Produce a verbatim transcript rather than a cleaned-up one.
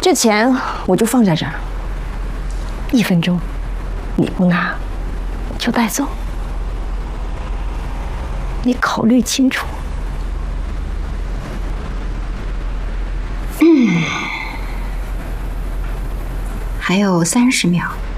这钱我就放在这儿，一分钟你不拿就带走，你考虑清楚。 嗯，还有三十秒。